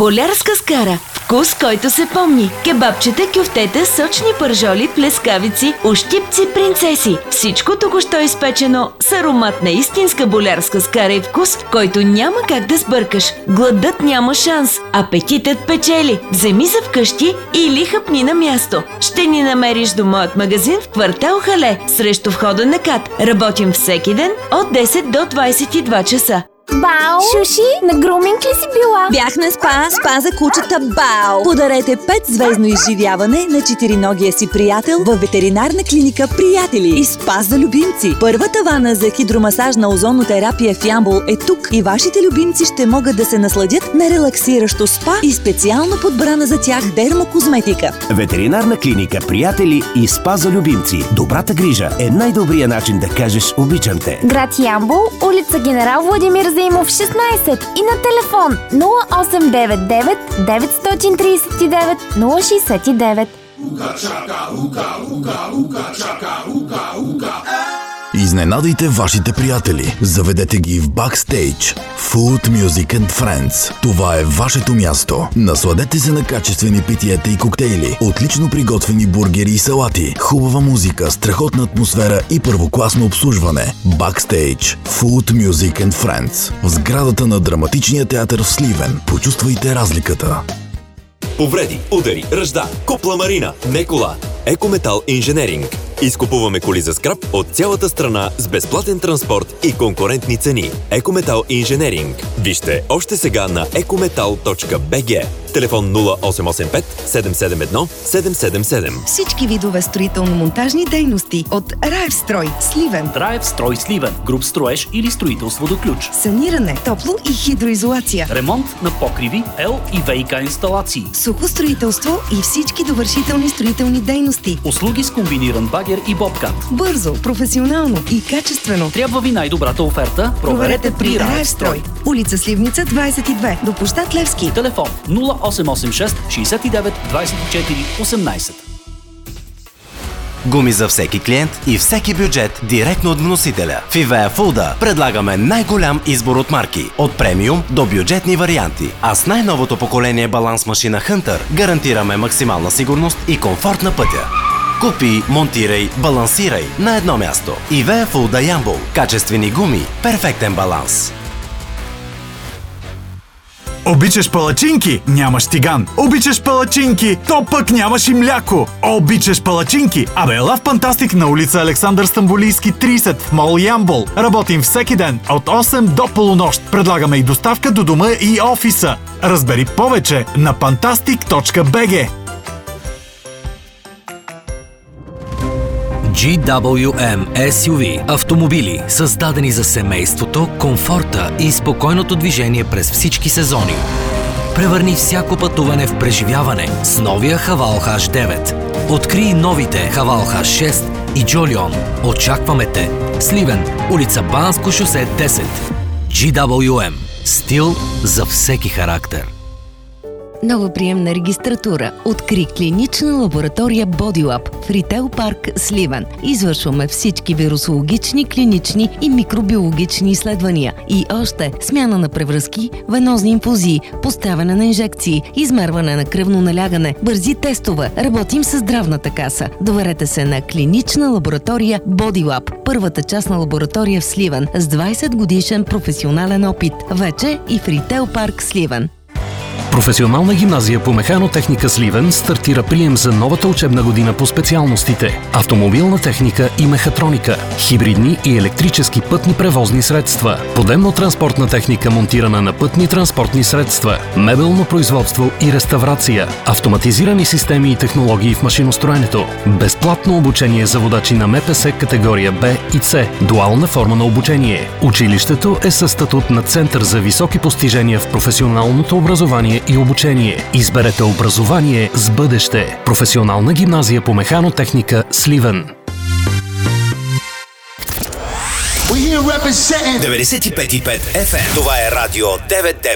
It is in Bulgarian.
Болярска скара. Вкус, който се помни. Кебабчета, кюфтета, сочни пържоли, плескавици, ущипци, принцеси. Всичко току-що изпечено с аромат на истинска болярска скара и вкус, който няма как да сбъркаш. Гладът няма шанс. Апетитът печели. Вземи за вкъщи или хъпни на място. Ще ни намериш до моят магазин в квартал Хале, срещу входа на КАТ. Работим всеки ден от 10 до 22 часа. Бао! Шуши, на груминг ли си била? Бях на спа за кучета Бао. Подарете 5-звездно изживяване на четириногия си приятел във ветеринарна клиника Приятели и спа за любимци. Първата вана за хидромасажна озонотерапия в Ямбол е тук и вашите любимци ще могат да се насладят на релаксиращо спа и специално подбрана за тях дермокозметика. Ветеринарна клиника Приятели и спа за любимци. Добрата грижа е най-добрият начин да кажеш обичам те. Град Ямбол, улица Генерал Владимир Заимов 16 и на телефон 0899 939 069. Изненадайте вашите приятели. Заведете ги в Backstage. Food, Music and Friends. Това е вашето място. Насладете се на качествени питиета и коктейли, отлично приготвени бургери и салати, хубава музика, страхотна атмосфера и първокласно обслужване. Backstage. Food, Music and Friends. В сградата на Драматичния театър в Сливен. Почувствайте разликата. Повреди, удари, ръжда, купла марина, не кола. Екометал Инженеринг. Изкупуваме коли за скрап от цялата страна с безплатен транспорт и конкурентни цени. Екометал Инженеринг. Вижте още сега на ecometal.bg. Телефон 0885 771 777. Всички видове строително-монтажни дейности от Раевстрой Сливен. Раевстрой Сливен. Груп строеж или строителство до ключ. Саниране, топло и хидроизолация. Ремонт на покриви, L и ВиК инсталации. Сухо строителство и всички довършителни строителни дейности. Услуги с комбиниран багер и бобкат. Бързо, професионално и качествено. Трябва ви най-добрата оферта? Проверете при Раевстрой. Улица Сливница 22 до площад Левски. Телефон 0886 69 24 18. Гуми за всеки клиент и всеки бюджет директно от вносителя. В Ивея Фулда предлагаме най-голям избор от марки, от премиум до бюджетни варианти. А с най-новото поколение баланс машина Hunter гарантираме максимална сигурност и комфорт на пътя. Купи, монтирай, балансирай на едно място. Ивея Фулда Ямбол. Качествени гуми, перфектен баланс. Обичаш палачинки? Нямаш тиган. Обичаш палачинки? То пък нямаш и мляко. Обичаш палачинки? Абе, ела в Фантастик на улица Александър Стамболийски 30 в мол Ямбол. Работим всеки ден от 8 до полунощ. Предлагаме и доставка до дома и офиса. Разбери повече на fantastic.bg. GWM SUV – автомобили, създадени за семейството, комфорта и спокойното движение през всички сезони. Превърни всяко пътуване в преживяване с новия Хавал H9. Открий новите Хавал H6 и Джолион. Очакваме те! Сливен, улица Банско шосе 10. GWM – стил за всеки характер. Нова приемна регистратура. Откри клинична лаборатория BodyLab в Ритейл парк Сливен. Извършваме всички вирусологични, клинични и микробиологични изследвания. И още смяна на превръзки, венозни инфузии, поставяне на инжекции, измерване на кръвно налягане, бързи тестове. Работим с здравната каса. Доверете се на клинична лаборатория BodyLab. Първата частна лаборатория в Сливен с 20 годишен професионален опит. Вече и в Ритейл парк Сливен. Професионална гимназия по механотехника Сливен стартира прием за новата учебна година по специалностите автомобилна техника и мехатроника, хибридни и електрически пътни превозни средства, подемно-транспортна техника монтирана на пътни транспортни средства, мебелно производство и реставрация, автоматизирани системи и технологии в машиностроенето, безплатно обучение за водачи на МПС категория Б и С, дуална форма на обучение. Училището е със статут на Център за високи постижения в професионалното образование и обучение. Изберете образование с бъдеще. Професионална гимназия по механотехника Сливен. 95,5 FM. Това е Радио 99.